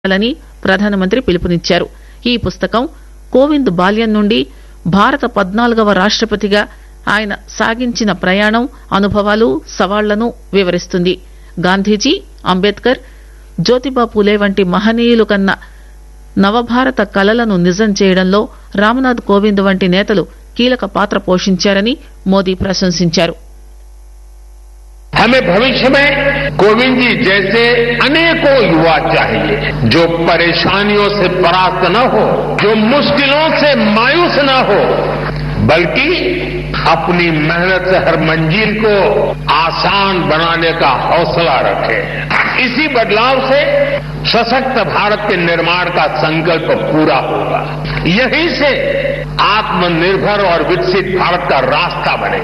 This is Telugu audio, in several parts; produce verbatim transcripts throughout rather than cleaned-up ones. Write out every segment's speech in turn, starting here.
లని ప్రధానమంత్రి పిలుపునిచ్చారు. ఈ పుస్తకం కోవింద్ బాల్యం నుండి భారత పద్నాలుగవ రాష్టపతిగా ఆయన సాగించిన ప్రయాణం, అనుభవాలు, సవాళ్లను వివరిస్తుంది. గాంధీజీ, అంబేద్కర్, జ్యోతిబా పూలే వంటి మహనీయులు కన్న నవభారత కలలను నిజం చేయడంలో రామ్నాథ్ కోవింద్ వంటి నేతలు కీలక పాత్ర పోషించారని మోదీ ప్రశంసించారు. हमें भविष्य में कोविंद जी जैसे अनेकों युवा चाहिए जो परेशानियों से परास्त न हो, जो मुश्किलों से मायूस न हो, बल्कि अपनी मेहनत से हर मंजिल को आसान बनाने का हौसला रखे. इसी बदलाव से सशक्त भारत के निर्माण का संकल्प पूरा होगा. यहीं से आत्मनिर्भर और विकसित भारत का रास्ता बनेगा.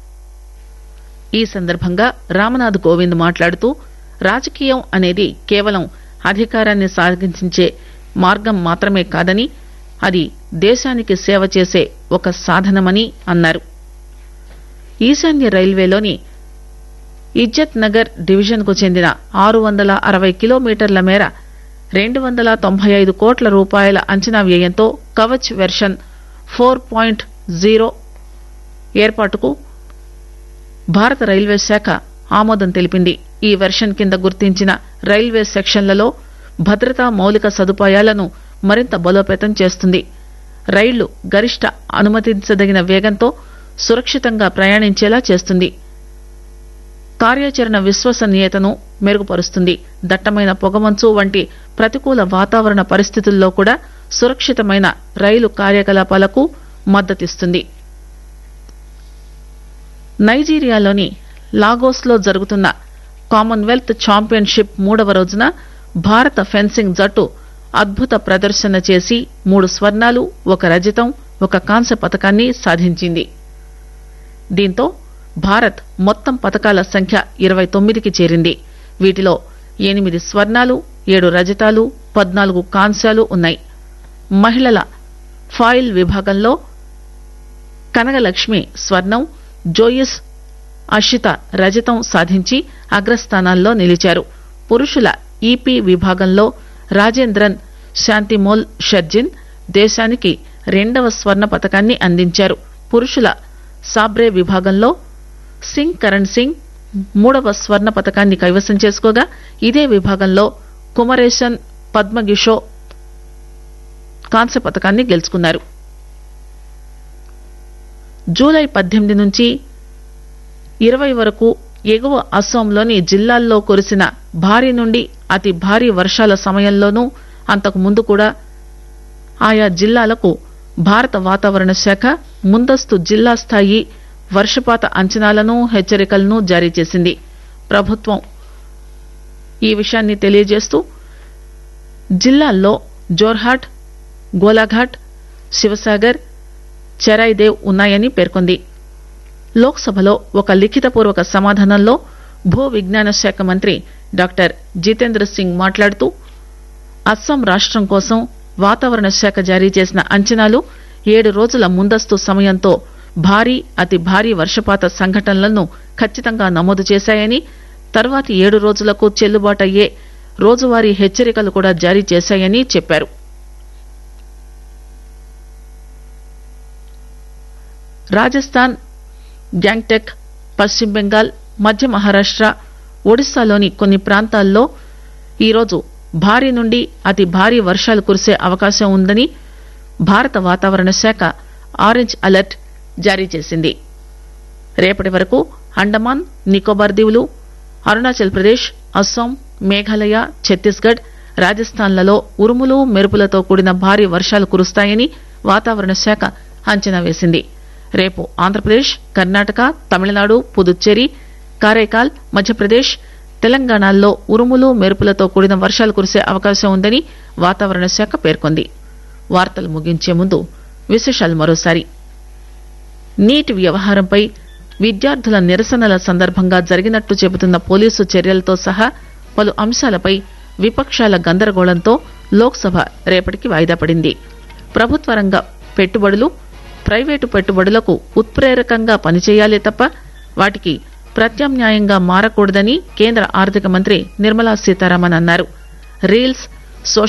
ఈ సందర్భంగా రామ్నాథ్ కోవింద్ మాట్లాడుతూ రాజకీయం అనేది కేవలం అధికారాన్ని సాధించే మార్గం మాత్రమే కాదని, అది దేశానికి సేవ చేసే ఒక సాధనమని అన్నారు. ఈశాన్య రైల్వేలోని ఇజ్జత్ నగర్ డివిజన్ కు చెందిన ఆరు వందల అరవై కిలోమీటర్ల మేర రెండు వందల తొంభై ఐదు కోట్ల రూపాయల అంచనా వ్యయంతో Kavach version four point zero ఏర్పాటుకు భారత రైల్వే శాఖ ఆమోదం తెలిపింది. ఈ వెర్షన్ కింద గుర్తించిన రైల్వే సెక్షన్లలో భద్రతా మౌలిక సదుపాయాలను మరింత బలోపేతం చేస్తుంది. రైళ్లు గరిష్ట అనుమతించదగిన వేగంతో సురక్షితంగా ప్రయాణించేలా చేస్తుంది. కార్యాచరణ విశ్వసనీయతను మెరుగుపరుస్తుంది. దట్టమైన పొగమంచు వంటి ప్రతికూల వాతావరణ పరిస్థితుల్లో కూడా సురక్షితమైన రైలు కార్యకలాపాలకు మద్దతిస్తుంది. నైజీరియాలోని లాగోస్ లో జరుగుతున్న కామన్వెల్త్ ఛాంపియన్షిప్ మూడవ రోజున భారత ఫెన్సింగ్ జట్టు అద్భుత ప్రదర్శన చేసి మూడు స్వర్ణాలు, ఒక రజతం, ఒక కాంస్య పతకాన్ని సాధించింది. దీంతో భారత్ మొత్తం పతకాల సంఖ్య ఇరవై తొమ్మిదికి చేరింది. వీటిలో ఎనిమిది స్వర్ణాలు, ఏడు రజతాలు, పద్నాలుగు కాంస్యాలు ఉన్నాయి. మహిళల ఫాయిల్ విభాగంలో కనగలక్ష్మి స్వర్ణం, జోయిస్ అషిత రజతం సాధించి అగ్రస్థానాల్లో నిలిచారు. పురుషుల ఈపీ విభాగంలో రాజేంద్రన్ శాంతిమోల్ షర్జిన్ దేశానికి రెండవ స్వర్ణ పతకాన్ని అందించారు. పురుషుల సాబ్రే విభాగంలో సింగ్ కరణ్ సింగ్ మూడవ స్వర్ణ పతకాన్ని కైవసం చేసుకోగా, ఇదే విభాగంలో కుమరేశన్ పద్మగిషో కాంస్య పతకాన్ని గెలుచుకున్నారు. జూలై పద్దెనిమిది నుంచి ఇరవై వరకు ఎగువ అస్సాంలోని జిల్లాల్లో కురిసిన భారీ నుండి అతి భారీ వర్షాల సమయంలోనూ, అంతకు ముందు కూడా ఆయా జిల్లాలకు భారత వాతావరణ శాఖ ముందస్తు జిల్లా స్థాయి వర్షపాత అంచనాలను, హెచ్చరికలను జారీ చేసింది. ప్రభుత్వం ఈ విషయాన్ని తెలియజేస్తూ జిల్లాల్లో జోర్హాట్, గోలాఘాట్, శివసాగర్, చెరాయిదేవ్ ఉన్నాయని పేర్కొంది. లోక్సభలో ఒక లిఖితపూర్వక సమాధానంలో భూ విజ్ఞాన శాఖ మంత్రి డాక్టర్ జితేంద్ర సింగ్ మాట్లాడుతూ అస్సాం రాష్టం కోసం వాతావరణ శాఖ జారీ చేసిన అంచనాలు ఏడు రోజుల ముందస్తు సమయంతో భారీ, అతి భారీ వర్షపాత సంఘటనలను ఖచ్చితంగా నమోదు చేశాయని, తర్వాతి ఏడు రోజులకు చెల్లుబాటయ్యే రోజువారీ హెచ్చరికలు కూడా జారీ చేశాయని చెప్పారు. రాజస్థాన్, గ్యాంగ్టక్, పశ్చిమ బెంగాల్, మధ్య మహారాష్ట, ఒడిశాలోని కొన్ని ప్రాంతాల్లో ఈరోజు భారీ నుండి అతి భారీ వర్షాలు కురిసే అవకాశం ఉందని భారత వాతావరణ శాఖ ఆరెంజ్ అలర్ట్ జారీ చేసింది. రేపటి వరకు అండమాన్, నికోబార్ దీవులు, అరుణాచల్ ప్రదేశ్, అస్సాం, మేఘాలయ, ఛత్తీస్గఢ్, రాజస్థాన్లలో ఉరుములు, మెరుపులతో కూడిన భారీ వర్షాలు కురుస్తాయని వాతావరణ శాఖ అంచనా వేసింది. రేపు ఆంధ్రప్రదేశ్, కర్ణాటక, తమిళనాడు, పుదుచ్చేరి, కారైకాల్, మధ్యప్రదేశ్, తెలంగాణల్లో ఉరుములు, మెరుపులతో కూడిన వర్షాలు కురిసే అవకాశం ఉందని వాతావరణ శాఖ పేర్కొంది. వార్తలు ముగించే ముందు విశేషాలు మరోసారి. నీట్ వ్యవహారంపై విద్యార్థుల నిరసనల సందర్భంగా జరిగినట్లు చెబుతున్న పోలీసు చర్యలతో సహా పలు అంశాలపై విపక్షాల గందరగోళంతో లోక్సభ రేపటికి వాయిదా పడింది. ప్రభుత్వ రంగ పెట్టుబడులు ప్రైవేటు పెట్టుబడులకు ఉత్ప్రేరకంగా పనిచేయాలే తప్ప వాటికి ప్రత్యామ్నాయంగా మారకూడదని కేంద్ర ఆర్థిక మంత్రి నిర్మలా సీతారామన్ అన్నారు. రీల్స్,